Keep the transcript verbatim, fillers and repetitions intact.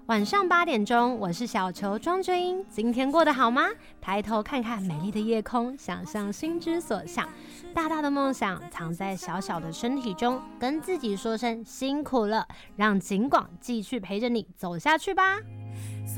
晚上八点钟，我是小球庄君英。今天过得好吗？抬头看看美丽的夜空，想象心之所向。大大的梦想藏在小小的身体中，跟自己说声辛苦了，让景广继续陪着你走下去吧。